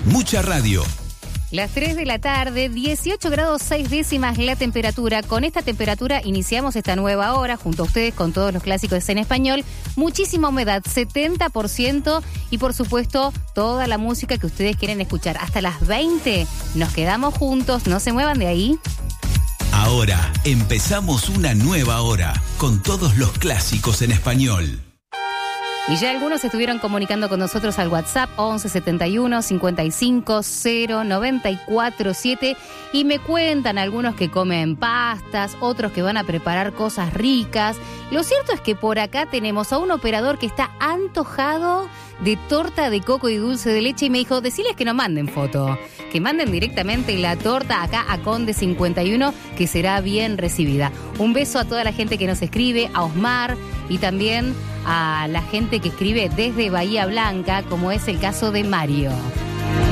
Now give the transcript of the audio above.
Mucha radio. Las 3 de la tarde, 18 grados 6 décimas la temperatura. Con esta temperatura iniciamos esta nueva hora junto a ustedes con todos los clásicos en español. Muchísima humedad, 70%, y por supuesto toda la música que ustedes quieren escuchar. Hasta las 20 nos quedamos juntos, no se muevan de ahí. Ahora empezamos una nueva hora con todos los clásicos en español. Y ya algunos estuvieron comunicando con nosotros al WhatsApp 11 71 55 0 94 7 y me cuentan algunos que comen pastas, otros que van a preparar cosas ricas. Lo cierto es que por acá tenemos a un operador que está antojado de torta de coco y dulce de leche y me dijo, deciles que no manden foto, que manden directamente la torta acá a Conde 51, que será bien recibida. Un beso a toda la gente que nos escribe, a Osmar y también a la gente que escribe desde Bahía Blanca, como es el caso de Mario.